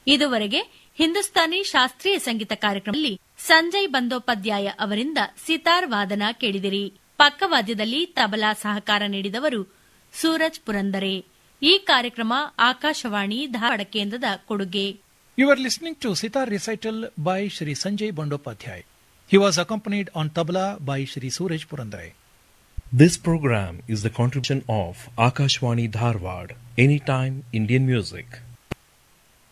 ಇದುವರೆಗೆ ಹಿಂದೂಸ್ತಾನಿ ಶಾಸ್ತ್ರೀಯ ಸಂಗೀತ ಕಾರ್ಯಕ್ರಮದಲ್ಲಿ ಸಂಜಯ್ ಬಂದೋಪಾಧ್ಯಾಯ ಅವರಿಂದ ಸಿತಾರ್ ವಾದನ ಕೇಳಿದಿರಿ. ಪಕ್ಕವಾದ್ಯದಲ್ಲಿ ತಬಲಾ ಸಹಕಾರ ನೀಡಿದವರು ಸೂರಜ್ ಪುರಂದರೆ. ಈ ಕಾರ್ಯಕ್ರಮ ಆಕಾಶವಾಣಿ ಧಾರವಾಡ ಕೇಂದ್ರದ ಕೊಡುಗೆ. You are listening to Sitar recital by Shri Sanjay Bandopadhyay. He was accompanied on tabla by Shri Suraj Purandare. This program is the contribution of Akashwani Dharwad, Anytime Indian Music.